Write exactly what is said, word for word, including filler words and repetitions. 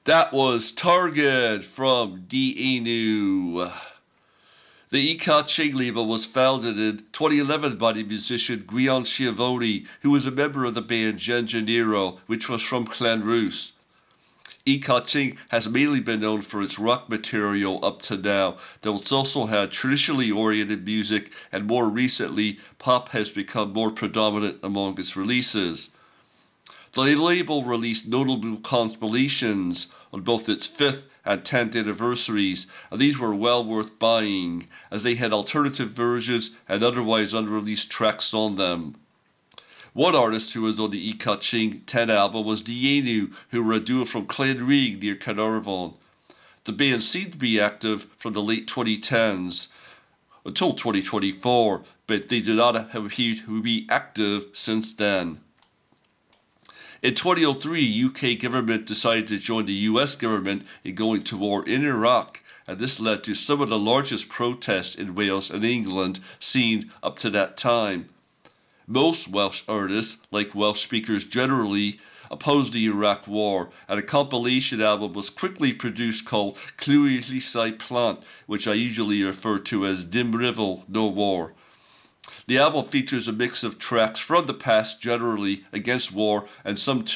That was Target from D Inu. The Ika Ching label was founded in twenty eleven by the musician Guion Schiavone, who was a member of the band Gen Janeiro, which was from Clan Roos. Ika Ching has mainly been known for its rock material up to now, though it's also had traditionally oriented music, and more recently, pop has become more predominant among its releases. The label released notable compilations on both its fifth and tenth anniversaries, and these were well worth buying, as they had alternative versions and otherwise unreleased tracks on them. One artist who was on the Ika Ching ten album was Dienu, who were a duo from Clanrig near Carnarvon. The band seemed to be active from the late twenty tens until twenty twenty-four, but they did not appear to be active since then. In twenty oh three, U K government decided to join the U S government in going to war in Iraq, and this led to some of the largest protests in Wales and England seen up to that time. Most Welsh artists, like Welsh speakers generally, opposed the Iraq War, and a compilation album was quickly produced called Clwyd Plant, which I usually refer to as Dim Rivel, No War. The album features a mix of tracks from the past generally against war and some